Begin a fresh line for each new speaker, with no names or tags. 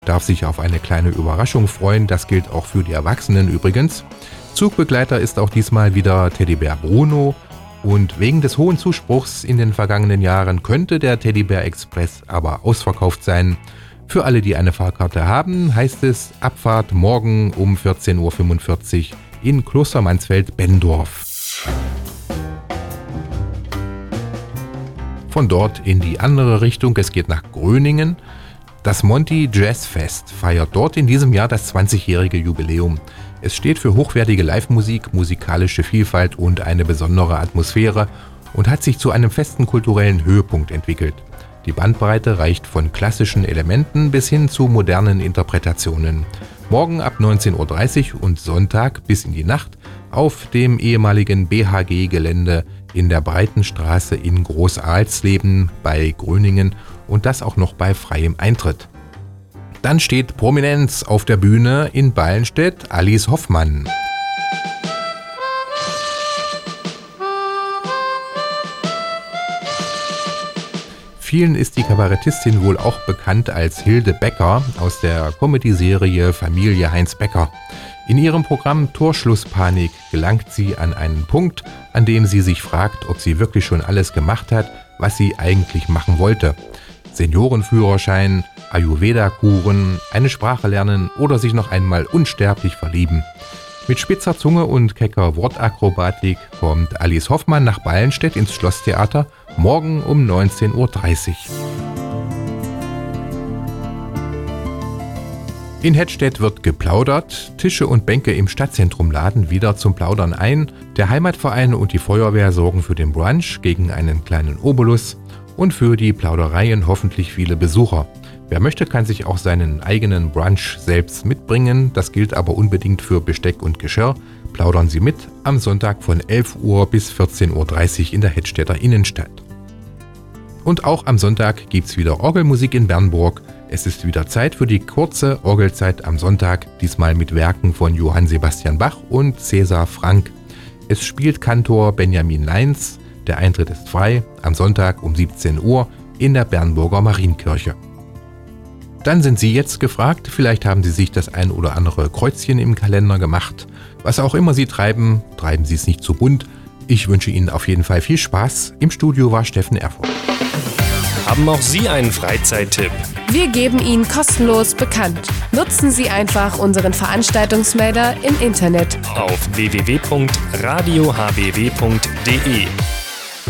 darf sich auf eine kleine Überraschung freuen. Das gilt auch für die Erwachsenen übrigens. Zugbegleiter ist auch diesmal wieder Teddybär Bruno. Und wegen des hohen Zuspruchs in den vergangenen Jahren könnte der Teddybär Express aber ausverkauft sein. Für alle, die eine Fahrkarte haben, heißt es Abfahrt morgen um 14.45 Uhr in Kloster Mansfeld-Benndorf. Von dort in die andere Richtung, es geht nach Gröningen. Das Monty Jazz Fest feiert dort in diesem Jahr das 20-jährige Jubiläum. Es steht für hochwertige Live-Musik, musikalische Vielfalt und eine besondere Atmosphäre und hat sich zu einem festen kulturellen Höhepunkt entwickelt. Die Bandbreite reicht von klassischen Elementen bis hin zu modernen Interpretationen. Morgen ab 19.30 Uhr und Sonntag bis in die Nacht auf dem ehemaligen BHG-Gelände in der Breitenstraße in Groß-Alsleben bei Gröningen und das auch noch bei freiem Eintritt. Dann steht Prominenz auf der Bühne in Ballenstedt, Alice Hoffmann. Vielen ist die Kabarettistin wohl auch bekannt als Hilde Becker aus der Comedy-Serie Familie Heinz Becker. In ihrem Programm Torschlusspanik gelangt sie an einen Punkt, an dem sie sich fragt, ob sie wirklich schon alles gemacht hat, was sie eigentlich machen wollte. Seniorenführerschein, Ayurveda-Kuren, eine Sprache lernen oder sich noch einmal unsterblich verlieben. Mit spitzer Zunge und kecker Wortakrobatik kommt Alice Hoffmann nach Ballenstedt ins Schlosstheater morgen um 19.30 Uhr. In Hettstedt wird geplaudert, Tische und Bänke im Stadtzentrum laden wieder zum Plaudern ein. Der Heimatverein und die Feuerwehr sorgen für den Brunch gegen einen kleinen Obolus und für die Plaudereien hoffentlich viele Besucher. Wer möchte, kann sich auch seinen eigenen Brunch selbst mitbringen. Das gilt aber unbedingt für Besteck und Geschirr. Plaudern Sie mit am Sonntag von 11 Uhr bis 14.30 Uhr in der Hettstedter Innenstadt. Und auch am Sonntag gibt's wieder Orgelmusik in Bernburg. Es ist wieder Zeit für die kurze Orgelzeit am Sonntag, diesmal mit Werken von Johann Sebastian Bach und Cäsar Frank. Es spielt Kantor Benjamin Leins. Der Eintritt ist frei am Sonntag um 17 Uhr in der Bernburger Marienkirche. Dann sind Sie jetzt gefragt, vielleicht haben Sie sich das ein oder andere Kreuzchen im Kalender gemacht. Was auch immer Sie treiben, treiben Sie es nicht zu bunt. Ich wünsche Ihnen auf jeden Fall viel Spaß. Im Studio war Steffen Erfurt.
Haben auch Sie einen Freizeittipp?
Wir geben ihn kostenlos bekannt. Nutzen Sie einfach unseren Veranstaltungsmelder im Internet
auf www.radiohbw.de.